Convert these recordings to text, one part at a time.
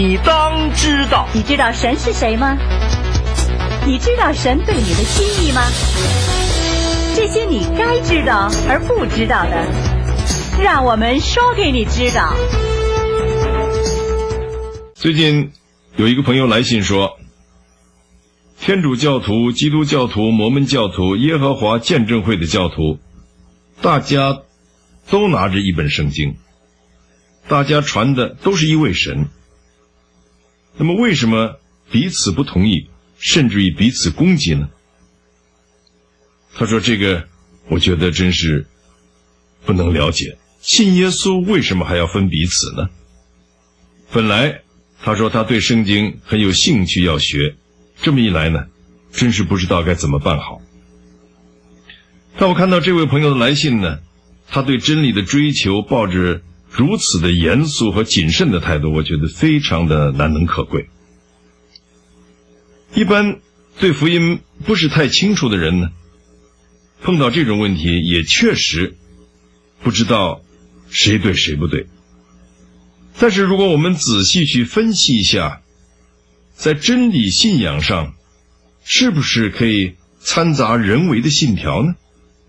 你当知道。 你知道神是谁吗？你知道神对你的心意吗？这些你该知道而不知道的，让我们说给你知道。 最近有一个朋友来信说，天主教徒、基督教徒、摩门教徒、耶和华见证会的教徒，大家都拿着一本圣经，大家传的都是一位神，那么为什么彼此不同意，甚至于彼此攻击呢？他说这个我觉得真是不能了解，信耶稣为什么还要分彼此呢？本来他说他对圣经很有兴趣要学，这么一来呢，真是不知道该怎么办好。当我看到这位朋友的来信呢，他对真理的追求抱着如此的严肃和谨慎的态度，我觉得非常的难能可贵。一般对福音不是太清楚的人呢，碰到这种问题也确实不知道谁对谁不对。但是如果我们仔细去分析一下，在真理信仰上是不是可以掺杂人为的信条呢？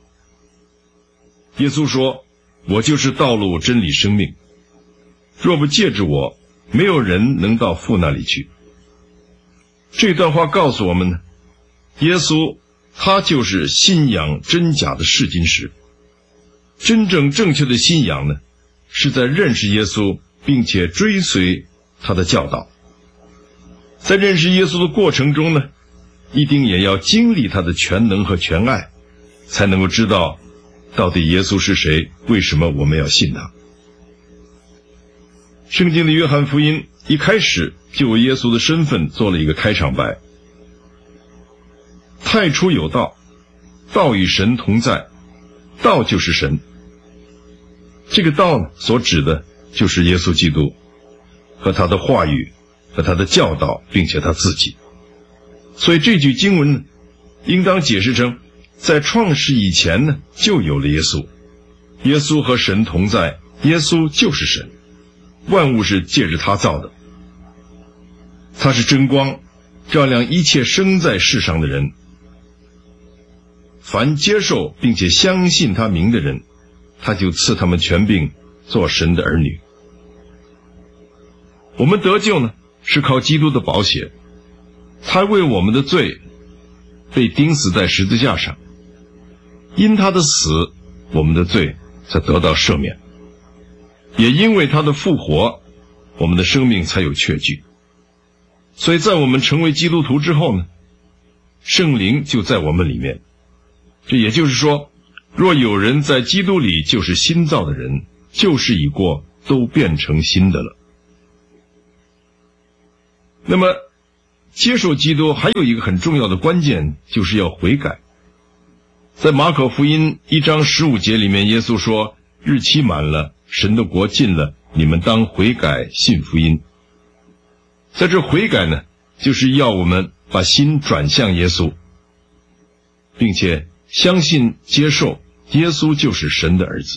耶稣说，我就是道路真理生命，若不借着我，没有人能到父那里去。这段话告诉我们呢，耶稣他就是信仰真假的试金石。真正正确的信仰呢，是在认识耶稣并且追随他的教导。在认识耶稣的过程中呢，一定也要经历他的全能和全爱，才能够知道到底耶稣是谁，为什么我们要信他。圣经的约翰福音一开始就为耶稣的身份做了一个开场白。太初有道，道与神同在，道就是神。这个道呢，所指的就是耶稣基督和他的话语和他的教导，并且他自己。所以这句经文呢，应当解释成，在创世以前呢，就有了耶稣。耶稣和神同在，耶稣就是神，万物是借着他造的。他是真光，照亮一切生在世上的人。凡接受并且相信他名的人，他就赐他们权柄做神的儿女。我们得救呢，是靠基督的宝血，他为我们的罪被钉死在十字架上，因他的死，我们的罪才得到赦免，也因为他的复活，我们的生命才有确据。所以在我们成为基督徒之后呢，圣灵就在我们里面。这也就是说，若有人在基督里，就是新造的人，旧事已过，都变成新的了。那么接受基督还有一个很重要的关键，就是要悔改。在马可福音1章15节里面，耶稣说，日期满了，神的国近了，你们当悔改信福音。在这悔改呢，就是要我们把心转向耶稣，并且相信接受耶稣就是神的儿子。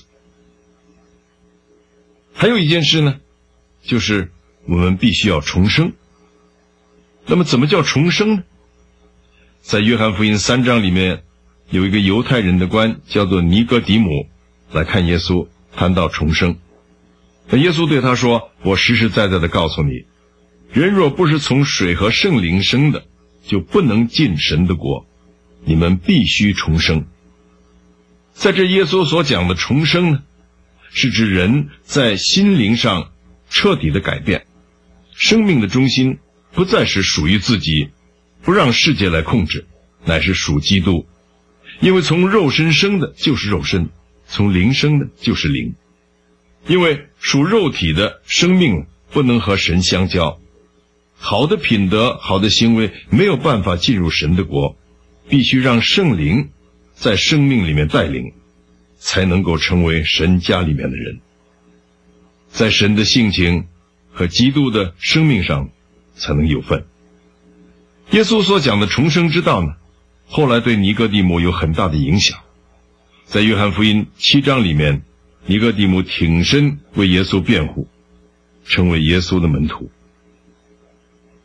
还有一件事呢，就是我们必须要重生。那么怎么叫重生呢？在约翰福音3章里面，有一个犹太人的官叫做尼哥底母来看耶稣，谈到重生。那耶稣对他说，我实实在在的告诉你，人若不是从水和圣灵生的，就不能进神的国，你们必须重生。在这耶稣所讲的重生呢，是指人在心灵上彻底的改变，生命的中心不再是属于自己，不让世界来控制，乃是属基督。因为从肉身生的就是肉身，从灵生的就是灵。因为属肉体的生命不能和神相交，好的品德、好的行为没有办法进入神的国，必须让圣灵在生命里面带领，才能够成为神家里面的人。在神的性情和基督的生命上才能有份。耶稣所讲的重生之道呢，后来对尼哥底母有很大的影响。在约翰福音7章里面，尼哥底母挺身为耶稣辩护，成为耶稣的门徒。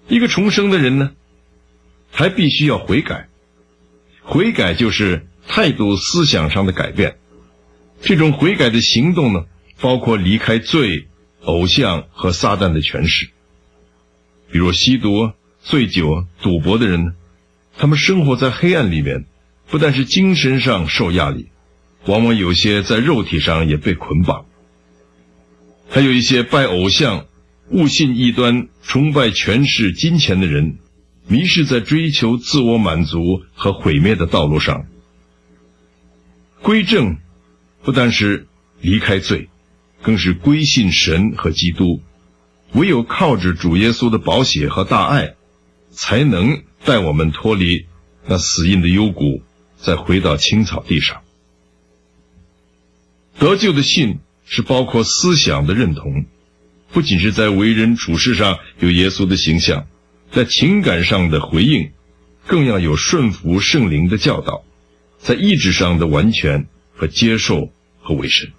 一个重生的人呢，还必须要悔改。悔改就是态度思想上的改变。这种悔改的行动呢，包括离开罪、偶像和撒旦的权势。比如吸毒、醉酒、赌博的人呢，他们生活在黑暗里面，不但是精神上受压力，往往有些在肉体上也被捆绑。还有一些拜偶像、误信异端、崇拜权势、金钱的人，迷失在追求自我满足和毁灭的道路上。归正不但是离开罪，更是归信神和基督。唯有靠着主耶稣的宝血和大爱，才能带我们脱离那死荫的幽谷，再回到青草地上。得救的信是包括思想的认同，不仅是在为人处事上有耶稣的形象，在情感上的回应，更要有顺服圣灵的教导，在意志上的完全和接受和委身。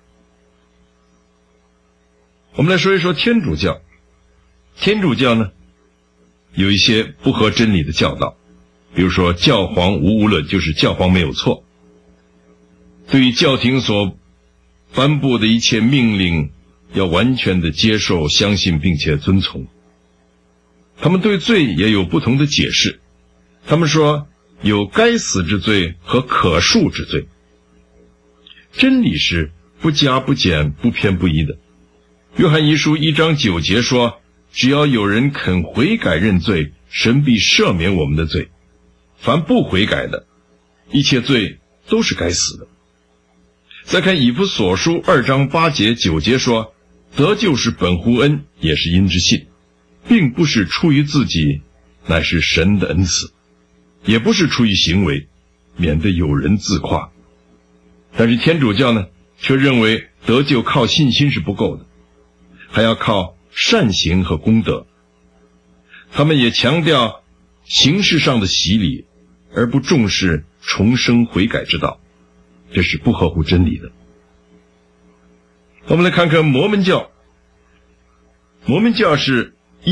我们来说一说天主教。天主教呢，有一些不合真理的教导，比如说教皇无误论，就是教皇没有错。对于教廷所颁布的一切命令，要完全的接受、相信并且遵从。他们对罪也有不同的解释，他们说有该死之罪和可恕之罪。真理是不加不减、不偏不倚的。约翰一书1章9节说，只要有人肯悔改认罪，神必赦免我们的罪。凡不悔改的，一切罪都是该死的。再看以弗所书2章8节9节说，得救是本乎恩，也是因之信，并不是出于自己，乃是神的恩赐，也不是出于行为，免得有人自夸。但是天主教呢，却认为得救靠信心是不够的，还要靠善行和功德。他们也强调形式上的洗礼，而不重视重生悔改之道，这是不合乎真理的。我们来看看摩门教。摩门教是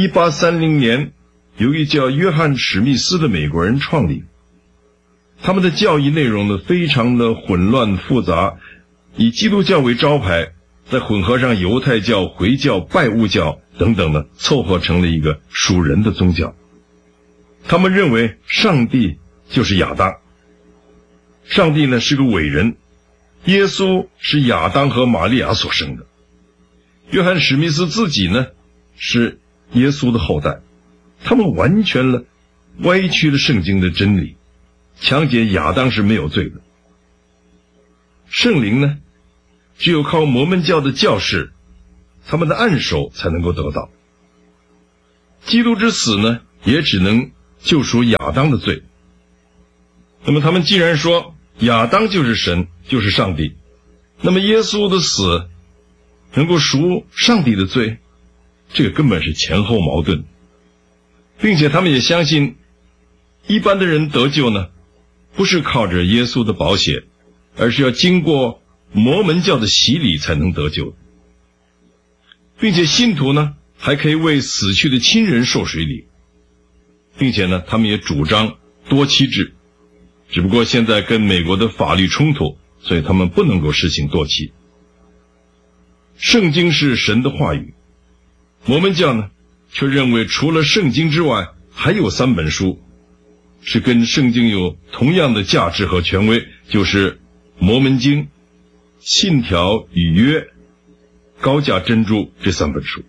1830年由一叫约翰史密斯的美国人创立。他们的教义内容呢，非常的混乱复杂，以基督教为招牌，再混合上犹太教、回教、拜物教等等呢，凑合成了一个属人的宗教。他们认为上帝就是亚当，上帝呢是个伟人，耶稣是亚当和玛利亚所生的。约翰史密斯自己呢是耶稣的后代。他们完全了歪曲了圣经的真理，强解亚当是没有罪的。圣灵呢，只有靠摩门教的教士，他们的按手才能够得到。基督之死呢，也只能救赎亚当的罪。那么他们既然说亚当就是神，就是上帝，那么耶稣的死能够赎上帝的罪，这个根本是前后矛盾。并且他们也相信，一般的人得救呢，不是靠着耶稣的宝血，而是要经过摩门教的洗礼才能得救。并且信徒呢，还可以为死去的亲人受水礼。并且呢，他们也主张多妻制，只不过现在跟美国的法律冲突，所以他们不能够实行多妻。圣经是神的话语，摩门教呢却认为除了圣经之外，还有3本书是跟圣经有同样的价值和权威，就是摩门经、信条与约、高价珍珠这3本书。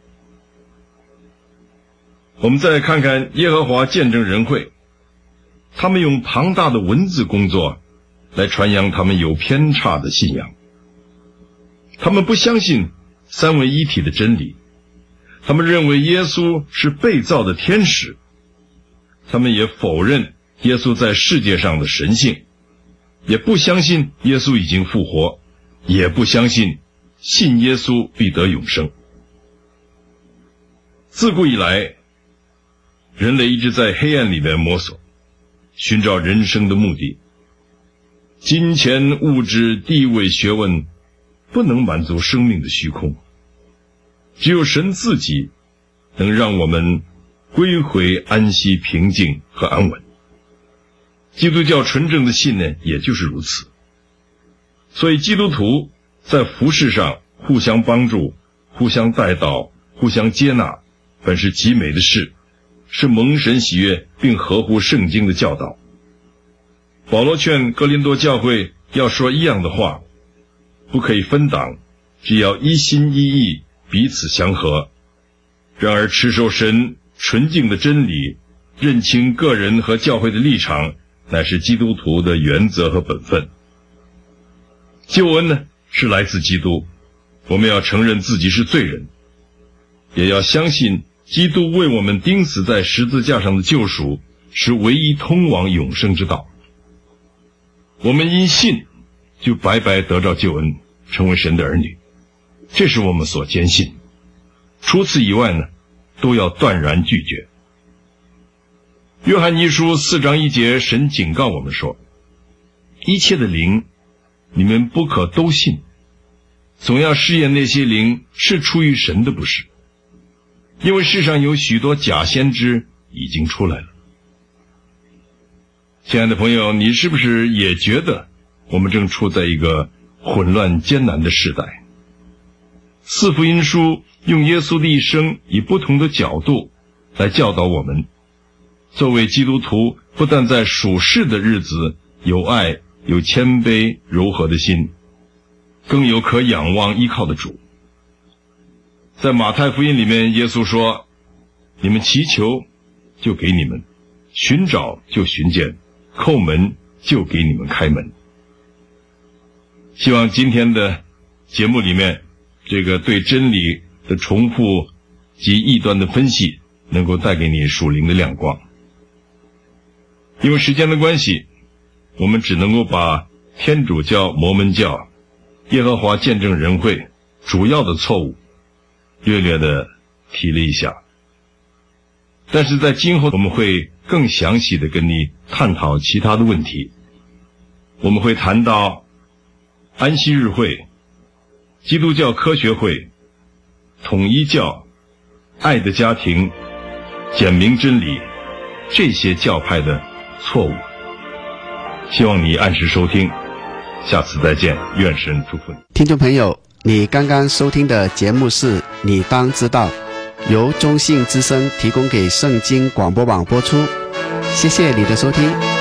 我们再看看耶和华见证人会，他们用庞大的文字工作来传扬他们有偏差的信仰。他们不相信三位一体的真理，他们认为耶稣是被造的天使，他们也否认耶稣在世界上的神性，也不相信耶稣已经复活，也不相信信耶稣必得永生。自古以来，人类一直在黑暗里面摸索，寻找人生的目的。金钱、物质、地位、学问不能满足生命的虚空，只有神自己能让我们归回安息、平静和安稳。基督教纯正的信呢，也就是如此。所以基督徒在服事上互相帮助、互相代祷、互相接纳，本是极美的事，是蒙神喜悦并合乎圣经的教导。保罗劝哥林多教会要说一样的话，不可以分党，只要一心一意，彼此相合。然而持守神纯净的真理，认清个人和教会的立场，乃是基督徒的原则和本分。救恩呢，是来自基督，我们要承认自己是罪人，也要相信基督为我们钉死在十字架上的救赎是唯一通往永生之道。我们因信就白白得着救恩，成为神的儿女，这是我们所坚信。除此以外呢，都要断然拒绝。约翰一书4章1节，神警告我们说，一切的灵你们不可都信，总要试验那些灵是出于神的不是，因为世上有许多假先知已经出来了。亲爱的朋友，你是不是也觉得我们正处在一个混乱艰难的时代？四福音书用耶稣的一生以不同的角度来教导我们，作为基督徒不但在属世的日子有爱、有谦卑柔和的心，更有可仰望依靠的主。在马太福音里面，耶稣说，你们祈求就给你们，寻找就寻见，叩门就给你们开门。希望今天的节目里面，这个对真理的重复及异端的分析能够带给你属灵的亮光。因为时间的关系，我们只能够把天主教、摩门教、耶和华见证人会主要的错误略略的提了一下，但是在今后我们会更详细的跟你探讨其他的问题。我们会谈到安息日会、基督教科学会、统一教、爱的家庭、简明真理，这些教派的错误。希望你按时收听，下次再见，愿神祝福你。 听众朋友，你刚刚收听的节目是你当知道，由中信之声提供给圣经广播网播出，谢谢你的收听。